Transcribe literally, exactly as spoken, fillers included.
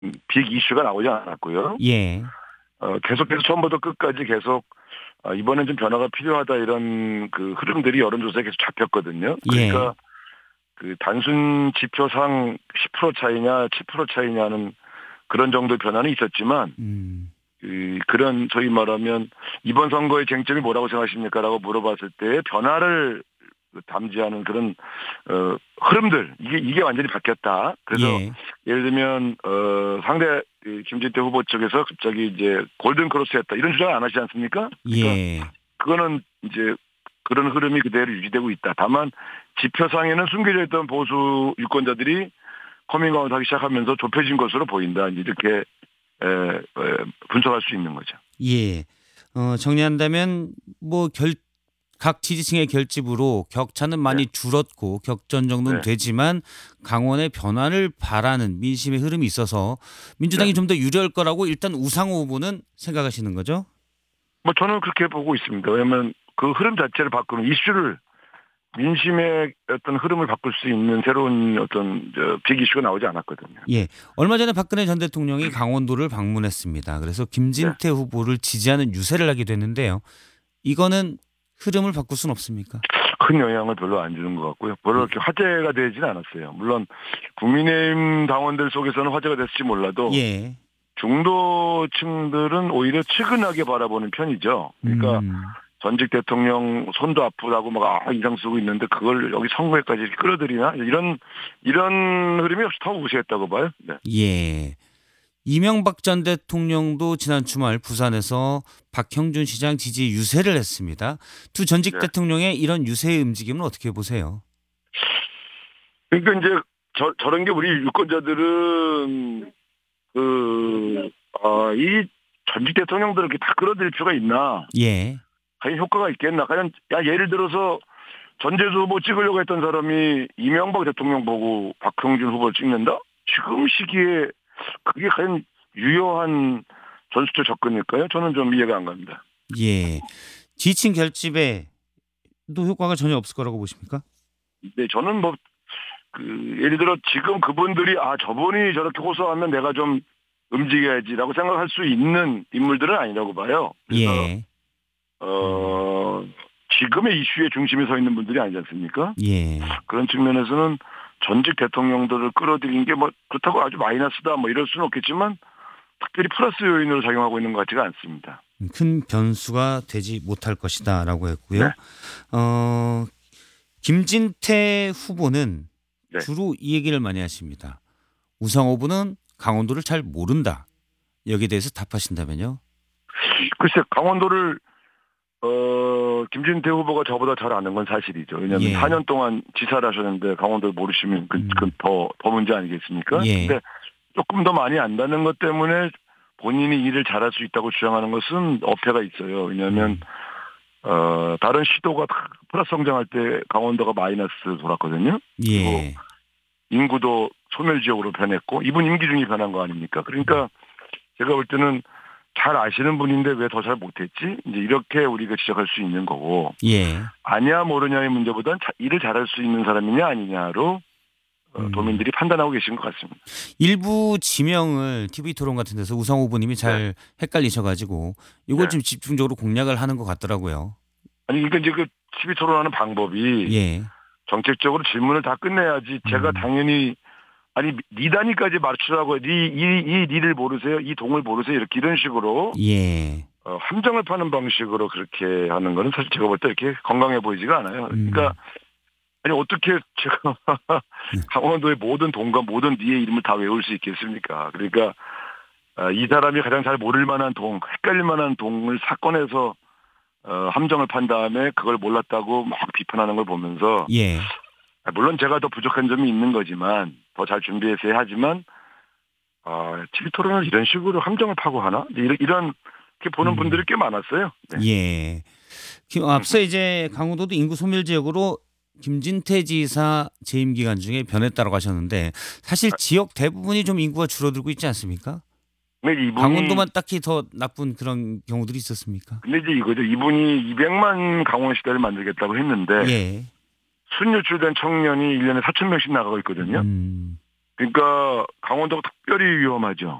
빅 이슈가 나오지 않았고요. 예. 어, 계속해서 처음부터 끝까지 계속 아, 이번엔 좀 변화가 필요하다 이런 그 흐름들이 여론조사에 계속 잡혔거든요. 그러니까 예. 그 단순 지표상 십 퍼센트 차이냐 칠 퍼센트 차이냐는 그런 정도의 변화는 있었지만 음. 그 그런 소위 말하면 이번 선거의 쟁점이 뭐라고 생각하십니까라고 물어봤을 때 변화를 담지하는 그런 어, 흐름들 이게 이게 완전히 바뀌었다. 그래서 예. 예를 들면 어, 상대 김진태 후보 쪽에서 갑자기 이제 골든 크로스였다 이런 주장을 안 하시지 않습니까? 그러니까 예. 그거는 이제 그런 흐름이 그대로 유지되고 있다. 다만 지표상에는 숨겨져 있던 보수 유권자들이 커밍아웃 하기 시작하면서 좁혀진 것으로 보인다. 이렇게 에, 에, 분석할 수 있는 거죠. 예. 어, 정리한다면 뭐 결 각 지지층의 결집으로 격차는 네. 많이 줄었고 격전 정도는 네. 되지만 강원의 변화를 바라는 민심의 흐름이 있어서 민주당이 네. 좀 더 유리할 거라고 일단 우상호 후보는 생각하시는 거죠? 뭐 저는 그렇게 보고 있습니다. 왜냐하면 그 흐름 자체를 바꾸는 이슈를 민심의 어떤 흐름을 바꿀 수 있는 새로운 어떤 빅 이슈가 나오지 않았거든요. 예. 얼마 전에 박근혜 전 대통령이 강원도를 방문했습니다. 그래서 네. 김진태 후보를 지지하는 유세를 하게 됐는데요. 이거는 흐름을 바꿀 수는 없습니까? 큰 영향을 별로 안 주는 것 같고요. 별로 예. 이렇게 화제가 되지는 않았어요. 물론 국민의힘 당원들 속에서는 화제가 됐을지 몰라도 예. 중도층들은 오히려 측은하게 바라보는 편이죠. 그러니까 음. 전직 대통령 손도 아프다고 막 아, 인상 쓰고 있는데 그걸 여기 선거에까지 끌어들이나 이런 이런 흐름이 없이 더 우세했다고 봐요. 네. 예. 이명박 전 대통령도 지난 주말 부산에서 박형준 시장 지지 유세를 했습니다. 두 전직 네. 대통령의 이런 유세의 움직임은 어떻게 보세요? 그러니까 이제 저, 저런 게 우리 유권자들은 그, 아, 이 전직 대통령들을 이렇게 다 끌어들일 필요가 있나? 예. 과연 효과가 있겠나? 과연, 야, 예를 들어서 전재수 후보 찍으려고 했던 사람이 이명박 대통령 보고 박형준 후보를 찍는다? 지금 시기에 그게 과연 유효한 전술적 접근일까요? 저는 좀 이해가 안 갑니다. 예. 지층 결집에도 효과가 전혀 없을 거라고 보십니까? 네, 저는 뭐, 그, 예를 들어 지금 그분들이 아, 저분이 저렇게 호소하면 내가 좀 움직여야지라고 생각할 수 있는 인물들은 아니라고 봐요. 그래서, 예. 어, 지금의 이슈의 중심에 서 있는 분들이 아니지 않습니까? 예. 그런 측면에서는 전직 대통령들을 끌어들인 게 뭐 그렇다고 아주 마이너스다 뭐 이럴 수는 없겠지만 특별히 플러스 요인으로 작용하고 있는 것 같지가 않습니다. 큰 변수가 되지 못할 것이다라고 했고요. 네. 어, 김진태 후보는 네. 주로 이 얘기를 많이 하십니다. 우상호 후보는 강원도를 잘 모른다. 여기에 대해서 답하신다면요? 글쎄 강원도를 어, 김진태 후보가 저보다 잘 아는 건 사실이죠. 왜냐하면 예. 사 년 동안 지사를 하셨는데 강원도를 모르시면 그, 음. 그 더, 더 문제 아니겠습니까? 예. 근데 조금 더 많이 안다는 것 때문에 본인이 일을 잘할 수 있다고 주장하는 것은 어폐가 있어요. 왜냐하면 음. 어, 다른 시도가 플러스 성장할 때 강원도가 마이너스 돌았거든요. 그리고 예. 인구도 소멸지역으로 변했고 이분 임기 중에 변한 거 아닙니까? 그러니까 제가 볼 때는 잘 아시는 분인데 왜 더 잘 못했지? 이제 이렇게 우리가 지적할 수 있는 거고 예. 아냐 모르냐의 문제보다는 자, 일을 잘할 수 있는 사람이냐 아니냐로 어, 음. 도민들이 판단하고 계신 것 같습니다. 일부 지명을 티비 토론 같은 데서 우상호 후보님이 잘 헷갈리셔가지고 이걸 네. 좀 집중적으로 공략을 하는 것 같더라고요. 아니 그러니까 이제 그 티비 토론하는 방법이 예. 정책적으로 질문을 다 끝내야지 제가 음. 당연히 아니 니 단위까지 맞추라고 니이이 니를 모르세요 이 동을 모르세요 이렇게 이런 식으로 예. 어, 함정을 파는 방식으로 그렇게 하는 거는 사실 제가 볼 때 이렇게 건강해 보이지가 않아요. 그러니까 음. 아니 어떻게 제가 강원도의 모든 동과 모든 니의 이름을 다 외울 수 있겠습니까? 그러니까 어, 이 사람이 가장 잘 모를 만한 동, 헷갈릴 만한 동을 사건에서 어, 함정을 판 다음에 그걸 몰랐다고 막 비판하는 걸 보면서 예. 물론 제가 더 부족한 점이 있는 거지만 더 잘 준비해서 해야 하지만 아, 티비 토론을 이런 식으로 함정을 파고 하나? 이런 이런 이렇게 보는 음. 분들이 꽤 많았어요. 네. 예. 기- 앞서 이제 강원도도 인구 소멸 지역으로 김진태 지사 재임 기간 중에 변했다고 하셨는데 사실 지역 대부분이 좀 인구가 줄어들고 있지 않습니까? 근데 이분이 강원도만 딱히 더 나쁜 그런 경우들이 있었습니까? 근데 이제 이거죠. 이분이 이백만 강원 시대를 만들겠다고 했는데 예. 순유출된 청년이 일 년에 사천 명씩 나가고 있거든요. 음. 그러니까 강원도가 특별히 위험하죠.